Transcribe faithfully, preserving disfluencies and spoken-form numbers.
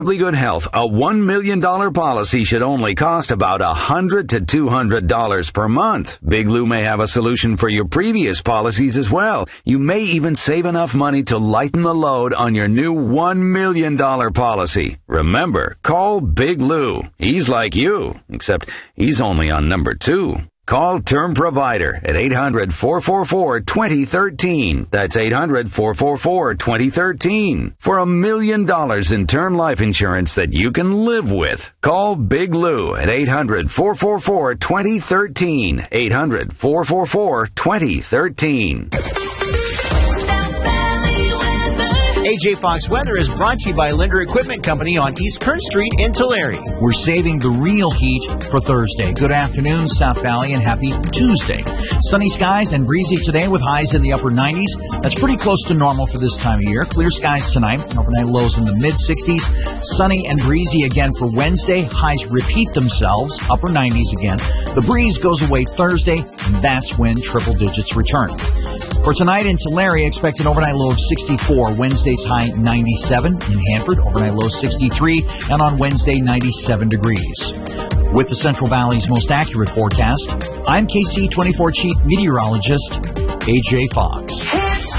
Good health, a one million dollars policy should only cost about one hundred to two hundred dollars per month. Big Lou may have a solution for your previous policies as well. You may even save enough money to lighten the load on your new one million dollars policy. Remember, call Big Lou. He's like you, except he's only on number two. Call Term Provider at eight hundred, four four four, two zero one three. That's eight hundred, four four four, two zero one three. For a million dollars in term life insurance that you can live with. Call Big Lou at eight hundred, four four four, two zero one three. eight hundred, four four four, two zero one three. A J Fox Weather is brought to you by Linder Equipment Company on East Kern Street in Tulare. We're saving the real heat for Thursday. Good afternoon, South Valley, and happy Tuesday. Sunny skies and breezy today with highs in the upper nineties. That's pretty close to normal for this time of year. Clear skies tonight, overnight lows in the mid-sixties. Sunny and breezy again for Wednesday. Highs repeat themselves, upper nineties again. The breeze goes away Thursday, and that's when triple digits return. For tonight in Tulare, expect an overnight low of sixty-four. Wednesday's high ninety-seven. In Hanford, overnight low sixty-three. And on Wednesday, ninety-seven degrees. With the Central Valley's most accurate forecast, I'm K C twenty-four Chief Meteorologist A J Fox.